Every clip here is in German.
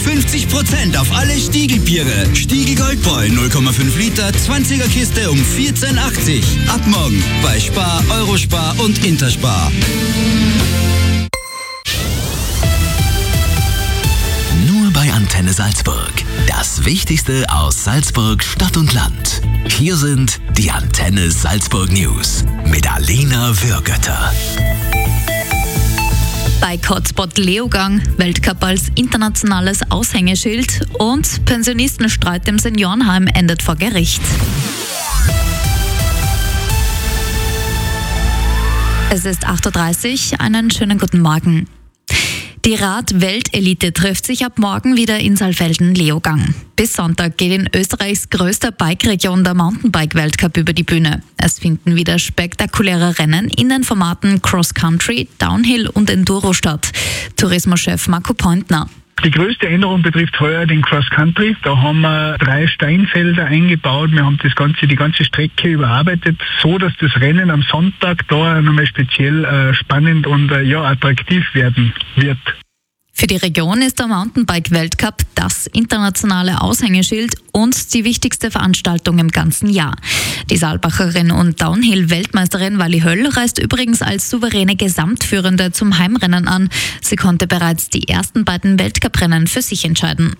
50% auf alle Stiegelbiere. Stiegel Goldbräu 0,5 Liter, 20er Kiste um 14,80. Ab morgen bei Spar, Eurospar und Interspar. Nur bei Antenne Salzburg. Das Wichtigste aus Salzburg, Stadt und Land. Hier sind die Antenne Salzburg News mit Alena Würgötter. Bike-Hotspot Leogang, Weltcup als internationales Aushängeschild und Pensionistenstreit im Seniorenheim endet vor Gericht. Es ist 8:30 Uhr, einen schönen guten Morgen. Die Rad-Weltelite trifft sich ab morgen wieder in Saalfelden-Leogang. Bis Sonntag geht in Österreichs größter Bike-Region der Mountainbike-Weltcup über die Bühne. Es finden wieder spektakuläre Rennen in den Formaten Cross-Country, Downhill und Enduro statt. Tourismuschef Marco Pointner. Die größte Änderung betrifft heuer den Cross Country. Da haben wir 3 Steinfelder eingebaut. Wir haben die ganze Strecke überarbeitet, so dass das Rennen am Sonntag da nochmal speziell spannend und attraktiv werden wird. Für die Region ist der Mountainbike-Weltcup das internationale Aushängeschild und die wichtigste Veranstaltung im ganzen Jahr. Die Saalbacherin und Downhill-Weltmeisterin Wally Höll reist übrigens als souveräne Gesamtführende zum Heimrennen an. Sie konnte bereits die ersten beiden Weltcuprennen für sich entscheiden.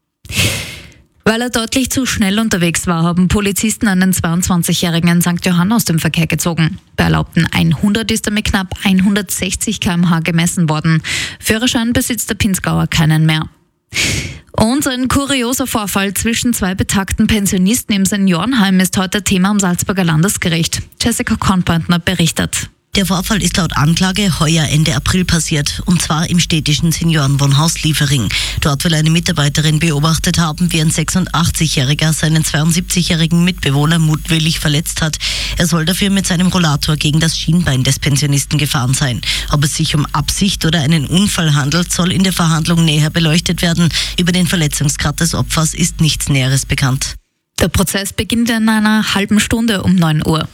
Weil er deutlich zu schnell unterwegs war, haben Polizisten einen 22-Jährigen in St. Johann aus dem Verkehr gezogen. Bei erlaubten 100 ist er mit knapp 160 km/h gemessen worden. Führerschein besitzt der Pinzgauer keinen mehr. Und ein kurioser Vorfall zwischen 2 betagten Pensionisten im Seniorenheim ist heute Thema am Salzburger Landesgericht. Jessica Kornpointner berichtet. Der Vorfall ist laut Anklage heuer Ende April passiert, und zwar im städtischen Seniorenwohnhaus Liefering. Dort will eine Mitarbeiterin beobachtet haben, wie ein 86-Jähriger seinen 72-jährigen Mitbewohner mutwillig verletzt hat. Er soll dafür mit seinem Rollator gegen das Schienbein des Pensionisten gefahren sein. Ob es sich um Absicht oder einen Unfall handelt, soll in der Verhandlung näher beleuchtet werden. Über den Verletzungsgrad des Opfers ist nichts Näheres bekannt. Der Prozess beginnt in einer halben Stunde um 9 Uhr.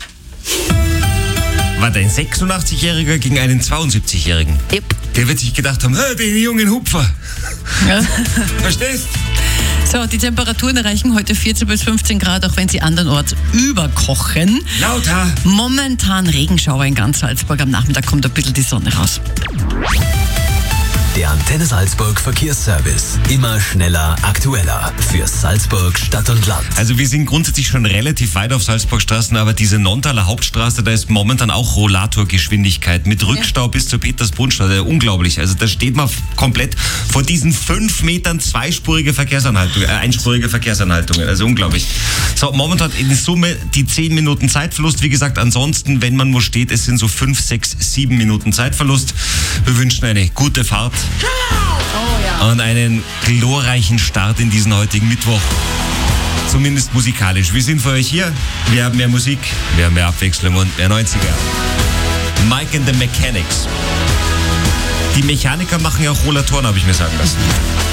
War ein 86-Jähriger gegen einen 72-Jährigen? Yep. Der wird sich gedacht haben, den jungen Hupfer. Ja. Verstehst? So, die Temperaturen erreichen heute 14 bis 15 Grad, auch wenn sie andernorts überkochen. Lauter. Momentan Regenschauer in ganz Salzburg. Am Nachmittag kommt ein bisschen die Sonne raus. Der Antenne Salzburg Verkehrsservice. Immer schneller, aktueller. Für Salzburg, Stadt und Land. Also wir sind grundsätzlich schon relativ weit auf Salzburgstraßen, aber diese Nonntaler Hauptstraße, da ist momentan auch Rollatorgeschwindigkeit mit Rückstau bis zur Petersbrunnstraße. Unglaublich. Also da steht man komplett vor diesen 5 Metern einspurige Verkehrsanhaltungen. Also unglaublich. So, momentan in Summe die 10 Minuten Zeitverlust. Wie gesagt, ansonsten, wenn man wo steht, es sind so 5, 6, 7 Minuten Zeitverlust. Wir wünschen eine gute Fahrt. Und einen glorreichen Start in diesen heutigen Mittwoch. Zumindest musikalisch. Wir sind für euch hier. Wir haben mehr Musik, wir haben mehr Abwechslung und mehr 90er. Mike and the Mechanics. Die Mechaniker machen ja auch Rollatoren, habe ich mir sagen lassen.